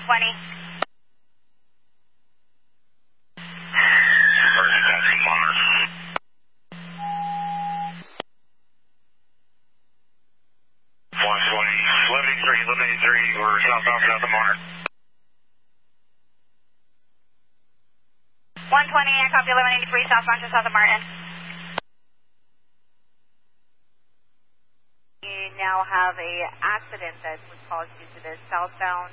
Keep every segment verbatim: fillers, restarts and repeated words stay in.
twenty. one twenty, eleven eighty-three, eleven eighty-three, we're southbound south of Martin. one twenty, I copy eleven eighty-three, southbound to south of Martin. You now have a accident that was caused due to the southbound,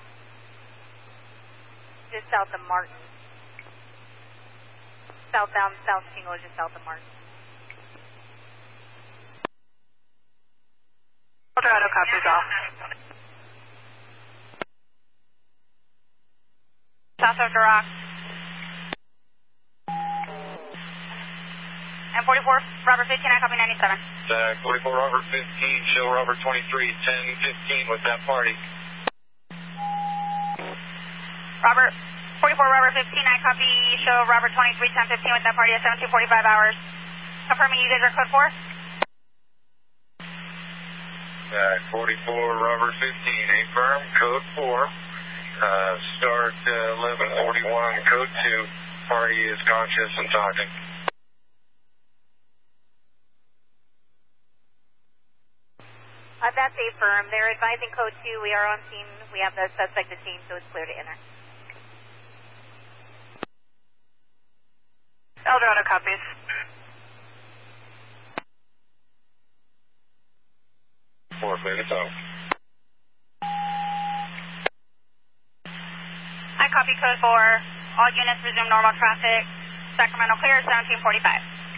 just south of Martin. Southbound, South Shingle, just south of Martin. Eldorado copies off. South of Duroc. And forty-four, Robert fifteen, I copy ninety-seven. Uh, forty-four, Robert fifteen, show Robert twenty-three, ten fifteen with that party. Robert, forty-four, Robert fifteen, I copy, show Robert twenty-three, ten fifteen with that party at seventeen forty-five hours. Confirming you guys are code four? Uh, forty-four, Robert fifteen, A firm, code four. Uh, start uh, eleven forty-one, code two. Party is conscious and talking. Uh, that's a firm. They're advising code two. We are on scene. We have the suspect detained, so it's clear to enter. Eldorado copies. Four minutes out. I copy code four. All units resume normal traffic. Sacramento clear, seventeen forty-five.